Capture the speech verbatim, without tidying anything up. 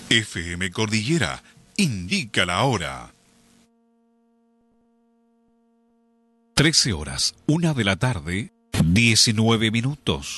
F M Cordillera indica la hora. trece horas, una de la tarde, diecinueve minutos.